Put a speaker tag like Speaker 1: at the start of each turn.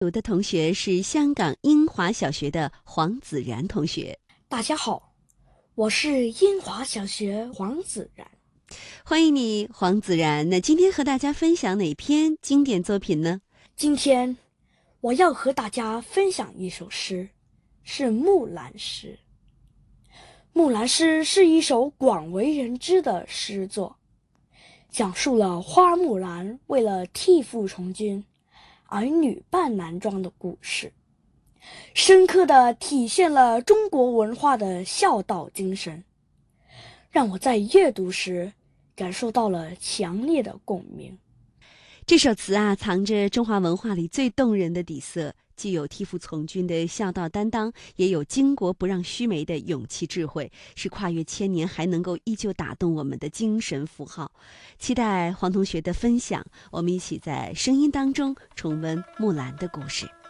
Speaker 1: 有的同学是香港英华小学的黄子然同学。
Speaker 2: 大家好，我是英华小学黄子然。
Speaker 1: 欢迎你，黄子然。那今天和大家分享哪篇经典作品呢？
Speaker 2: 今天我要和大家分享一首诗，是《木兰诗》。《木兰诗》是一首广为人知的诗作，讲述了花木兰为了替父从军而女扮男装的故事，深刻地体现了中国文化的孝道精神，让我在阅读时感受到了强烈的共鸣。
Speaker 1: 这首词藏着中华文化里最动人的底色，既有替父从军的孝道担当，也有巾帼不让须眉的勇气智慧，是跨越千年还能够依旧打动我们的精神符号。期待黄同学的分享，我们一起在声音当中重温木兰的故事。